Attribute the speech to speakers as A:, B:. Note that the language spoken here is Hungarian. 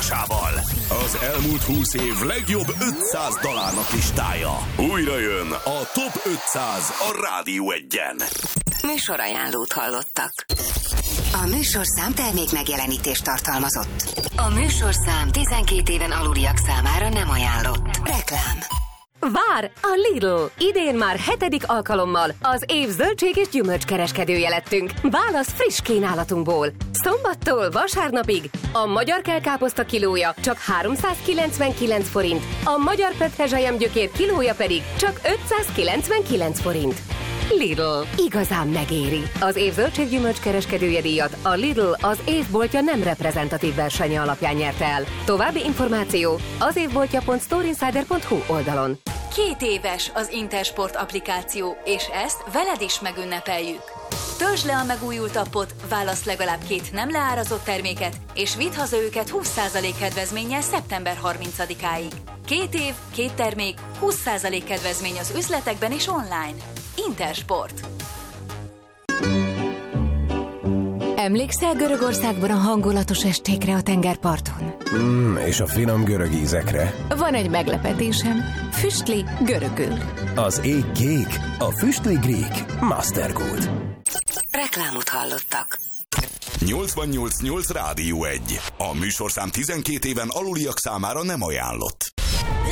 A: tudásával. Az elmúlt 20 év legjobb 500 dalának listája. Újra jön a Top 500 a Rádió Egyen.
B: Műsorajánlót hallottak. A műsorszám termék megjelenítést tartalmazott. A műsorszám 12 éven aluliak számára nem ajánlott. Reklám.
C: Vár a Lidl! Idén már 7. alkalommal az év zöldség és gyümölcskereskedője lettünk. Válasz friss kínálatunkból. Szombattól vasárnapig a magyar kelkáposzta kilója csak 399 forint, a magyar pöthezselyem gyökér kilója pedig csak 599 forint. Lidl. Igazán megéri. Az év zöldséggyümölcskereskedője díjat a Lidl az évboltja nem reprezentatív versenye alapján nyerte el. További információ az évboltja.storeinsider.hu oldalon.
D: 2 éves az Intersport applikáció, és ezt veled is megünnepeljük. Töltsd le a megújult appot, válasz legalább 2 nem leárazott terméket, és vidd haza őket 20% kedvezménnyel szeptember 30-áig. 2 év, 2 termék, 20% kedvezmény az üzletekben és online. Intersport.
E: Emlékszel Görögországban a hangulatos estékre a tengerparton?
F: És a finom görög ízekre.
E: Van egy meglepetésem. Füstli görögül.
F: Az ég kék, a füstli grík. Mastergold.
B: Reklámot hallottak.
A: 88.8 Rádió 1. A műsorszám 12 éven aluliak számára nem ajánlott.